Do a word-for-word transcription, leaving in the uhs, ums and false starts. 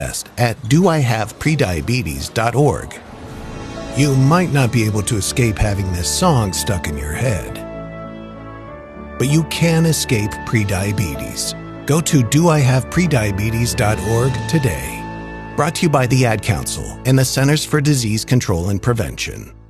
at do I have prediabetes dot org. You might not be able to escape having this song stuck in your head, but you can escape prediabetes. Go to do I have prediabetes dot org today. Brought to you by the Ad Council and the Centers for Disease Control and Prevention.